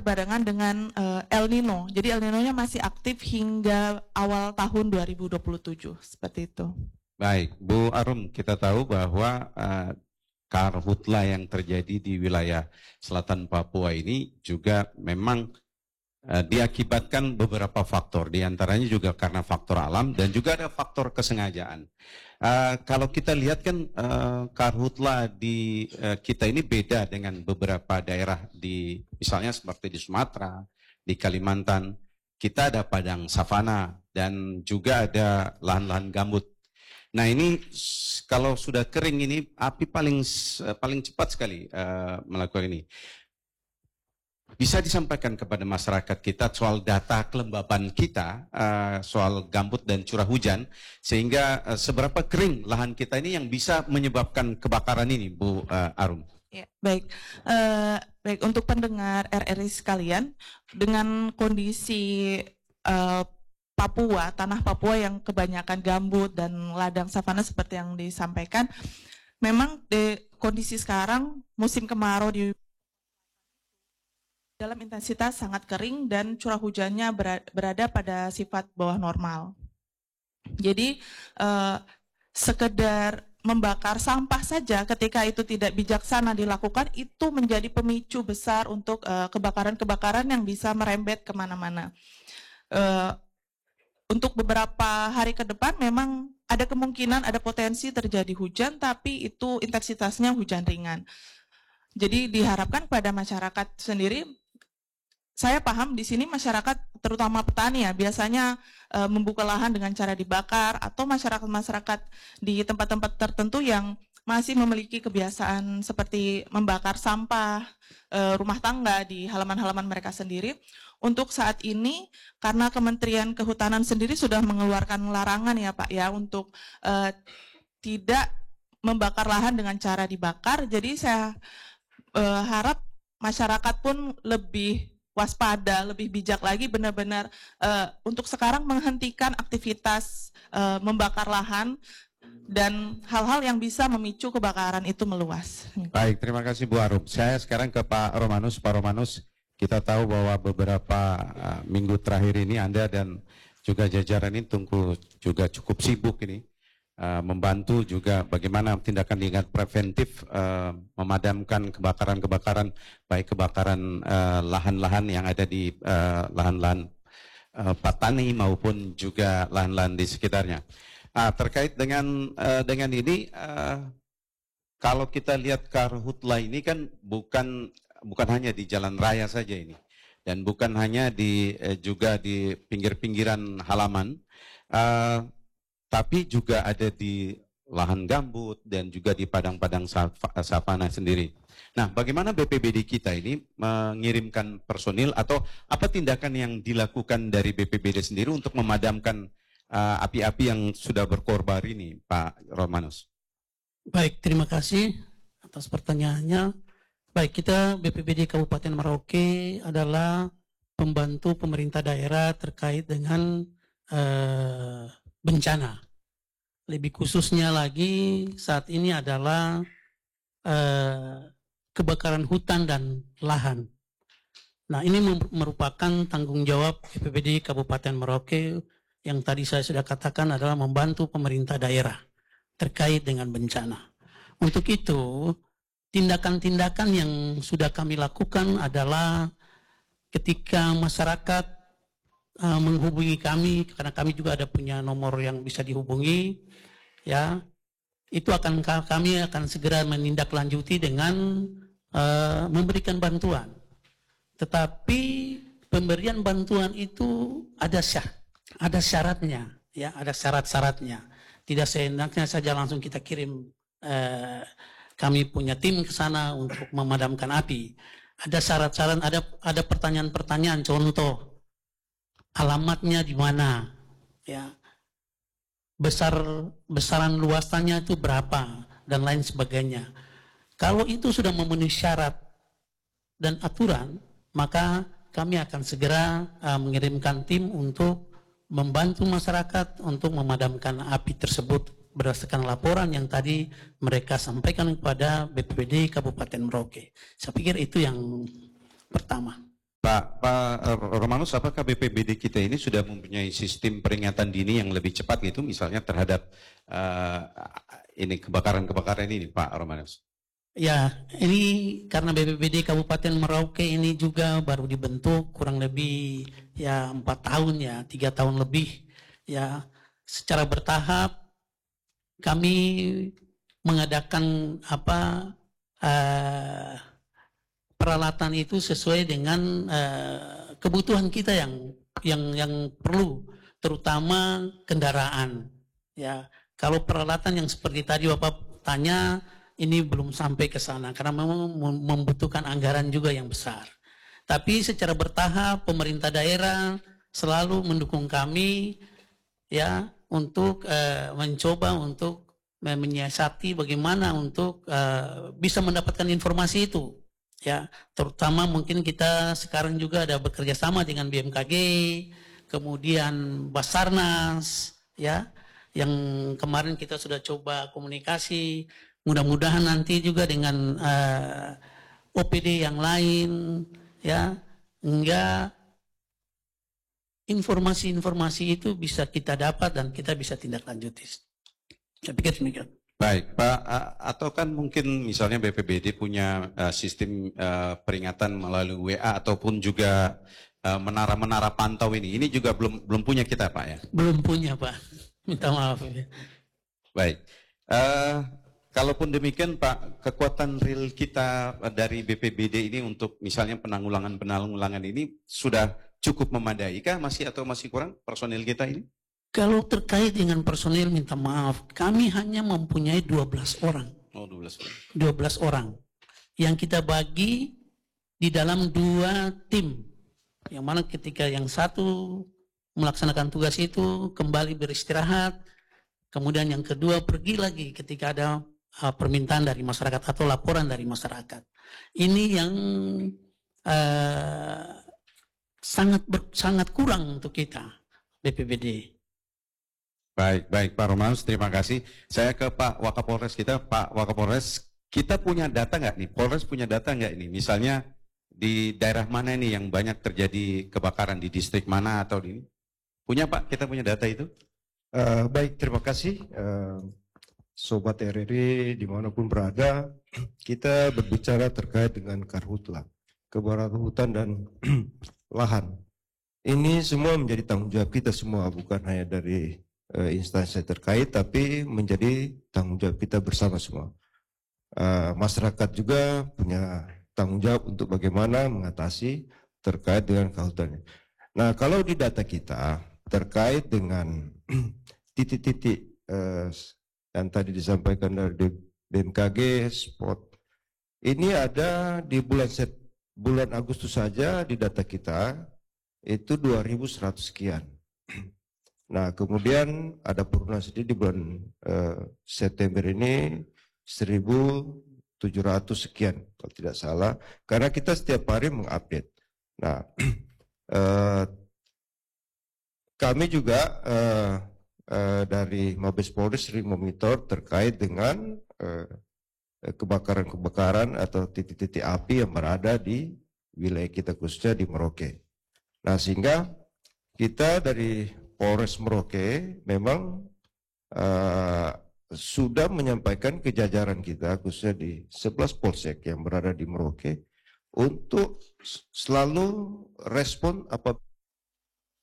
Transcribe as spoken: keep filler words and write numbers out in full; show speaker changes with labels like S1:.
S1: berbarengan dengan uh, El Nino. Jadi El Nino-nya masih aktif hingga awal tahun dua ribu dua puluh tujuh, seperti itu.
S2: Baik, Bu Arum, kita tahu bahwa uh, karhutla yang terjadi di wilayah selatan Papua ini juga memang uh, diakibatkan beberapa faktor, diantaranya juga karena faktor alam dan juga ada faktor kesengajaan. Uh, kalau kita lihat kan uh, karhutla di uh, kita ini beda dengan beberapa daerah di misalnya seperti di Sumatera, di Kalimantan, kita ada padang savana dan juga ada lahan-lahan gambut. Nah ini kalau sudah kering ini api paling paling cepat sekali uh, melakukan ini. Bisa disampaikan kepada masyarakat kita soal data kelembaban kita, uh, soal gambut dan curah hujan, sehingga uh, seberapa kering lahan kita ini yang bisa menyebabkan kebakaran ini, Bu uh, Arum?
S1: Ya, baik. Uh, baik, untuk pendengar R R I sekalian, dengan kondisi uh, Papua, tanah Papua yang kebanyakan gambut dan ladang savana seperti yang disampaikan, memang di kondisi sekarang musim kemarau di dalam intensitas sangat kering dan curah hujannya berada pada sifat bawah normal. Jadi eh, sekedar membakar sampah saja ketika itu tidak bijaksana dilakukan itu menjadi pemicu besar untuk kebakaran-kebakaran eh, yang bisa merembet kemana-mana. Eh, untuk beberapa hari ke depan memang ada kemungkinan ada potensi terjadi hujan, tapi itu intensitasnya hujan ringan. Jadi diharapkan pada masyarakat sendiri, saya paham di sini masyarakat terutama petani ya biasanya e, membuka lahan dengan cara dibakar atau masyarakat-masyarakat di tempat-tempat tertentu yang masih memiliki kebiasaan seperti membakar sampah e, rumah tangga di halaman-halaman mereka sendiri. Untuk saat ini karena Kementerian Kehutanan sendiri sudah mengeluarkan larangan ya Pak ya untuk e, tidak membakar lahan dengan cara dibakar. Jadi saya e, harap masyarakat pun lebih waspada, lebih bijak lagi benar-benar uh, untuk sekarang menghentikan aktivitas uh, membakar lahan dan hal-hal yang bisa memicu kebakaran itu meluas.
S2: Baik, terima kasih Bu Arum. Saya sekarang ke Pak Romanus. Pak Romanus, kita tahu bahwa beberapa uh, minggu terakhir ini Anda dan juga jajaran ini tunggu juga cukup sibuk ini. Uh, membantu juga bagaimana tindakan tindakan preventif uh, memadamkan kebakaran-kebakaran, baik kebakaran lahan-lahan uh, yang ada di lahan-lahan uh, uh, petani maupun juga lahan-lahan di sekitarnya. Uh, terkait dengan uh, dengan ini, uh, kalau kita lihat karhutla ini kan bukan bukan hanya di jalan raya saja ini, dan bukan hanya di uh, juga di pinggir-pinggiran halaman. Uh, Tapi juga ada di lahan gambut dan juga di padang-padang savana sendiri. Nah, bagaimana B P B D kita ini mengirimkan personil atau apa tindakan yang dilakukan dari B P B D sendiri untuk memadamkan api-api uh, yang sudah berkorban ini, Pak Romanus?
S3: Baik, terima kasih atas pertanyaannya. Baik, kita B P B D Kabupaten Merauke adalah pembantu pemerintah daerah terkait dengan uh, bencana. Lebih khususnya lagi saat ini adalah eh, kebakaran hutan dan lahan. Nah, ini merupakan tanggung jawab B P B D Kabupaten Merauke yang tadi saya sudah katakan adalah membantu pemerintah daerah terkait dengan bencana. Untuk itu, tindakan-tindakan yang sudah kami lakukan adalah ketika masyarakat Uh, menghubungi kami, karena kami juga ada punya nomor yang bisa dihubungi, ya, itu akan kami akan segera menindaklanjuti dengan uh, memberikan bantuan. Tetapi pemberian bantuan itu ada syah, ada syaratnya, ya, ada syarat-syaratnya. Tidak seenaknya saja langsung kita kirim uh, kami punya tim ke sana untuk memadamkan api. Ada syarat-syarat, ada ada pertanyaan-pertanyaan, contoh alamatnya di mana, ya, besar besaran luasannya itu berapa dan lain sebagainya. Kalau itu sudah memenuhi syarat dan aturan, maka kami akan segera uh, mengirimkan tim untuk membantu masyarakat untuk memadamkan api tersebut berdasarkan laporan yang tadi mereka sampaikan kepada B P B D Kabupaten Merauke. Saya pikir itu yang pertama.
S2: Pak, Pak Romanus, apakah B P B D kita ini sudah mempunyai sistem peringatan dini yang lebih cepat gitu, misalnya terhadap uh, ini kebakaran-kebakaran ini, Pak Romanus?
S3: Ya, ini karena B P B D Kabupaten Merauke ini juga baru dibentuk kurang lebih ya empat tahun ya, tiga tahun lebih ya. Secara bertahap kami mengadakan apa uh, peralatan itu sesuai dengan uh, kebutuhan kita yang yang yang perlu, terutama kendaraan. Ya, kalau peralatan yang seperti tadi Bapak tanya, ini belum sampai ke sana karena memang membutuhkan anggaran juga yang besar. Tapi secara bertahap pemerintah daerah selalu mendukung kami ya untuk uh, mencoba untuk menyiasati bagaimana untuk uh, bisa mendapatkan informasi itu. Ya, terutama mungkin kita sekarang juga ada bekerja sama dengan B M K G, kemudian Basarnas, ya, yang kemarin kita sudah coba komunikasi. Mudah-mudahan nanti juga dengan uh, O P D yang lain, ya, hingga informasi-informasi itu bisa kita dapat dan kita bisa tindak lanjuti. Saya pikir demikian.
S2: Baik, Pak, atau kan mungkin misalnya B P B D punya uh, sistem uh, peringatan melalui W A ataupun juga menara-menara uh, pantau ini. Ini juga belum belum punya kita, Pak ya?
S3: Belum punya, Pak. Minta maaf.
S2: Baik. Uh, kalaupun demikian, Pak, kekuatan real kita dari B P B D ini untuk misalnya penanggulangan-penanggulangan ini sudah cukup memadai kah masih atau masih kurang personil kita ini?
S3: Kalau terkait dengan personil, minta maaf, kami hanya mempunyai dua belas orang.
S2: Oh, dua belas orang.
S3: dua belas orang. Yang kita bagi di dalam dua tim. Yang mana ketika yang satu melaksanakan tugas itu kembali beristirahat, kemudian yang kedua pergi lagi ketika ada uh, permintaan dari masyarakat atau laporan dari masyarakat. Ini yang uh, sangat ber, sangat kurang untuk kita, B P B D.
S2: Baik, baik Pak Romanus, terima kasih. Saya ke Pak Wakapolres kita, Pak Wakapolres, kita punya data nggak nih? Polres punya data nggak ini? Misalnya di daerah mana ini yang banyak terjadi kebakaran, di distrik mana atau di ini? Punya Pak, kita punya data itu?
S4: Uh, baik, terima kasih. Uh, Sobat R R I dimanapun berada, kita berbicara terkait dengan karhutla, kebakaran hutan dan lahan. Ini semua menjadi tanggung jawab kita semua, bukan hanya dari instansi terkait, tapi menjadi tanggung jawab kita bersama semua. Uh, masyarakat juga punya tanggung jawab untuk bagaimana mengatasi terkait dengan kehutannya. Nah, kalau di data kita terkait dengan titik-titik uh, yang tadi disampaikan dari B M K G, spot, ini ada di bulan set, bulan Agustus saja di data kita itu dua ribu seratus sekian. Nah, kemudian ada penurunan sedikit di bulan uh, September ini seribu tujuh ratus sekian, kalau tidak salah. Karena kita setiap hari mengupdate. Nah, uh, kami juga uh, uh, dari Mabes Polri sering memonitor terkait dengan kebakaran-kebakaran uh, atau titik-titik api yang berada di wilayah kita, khususnya di Merauke. Nah, sehingga kita dari Polres Merauke memang uh, sudah menyampaikan ke jajaran kita, khususnya di sebelas Polsek yang berada di Merauke, untuk selalu respon apabila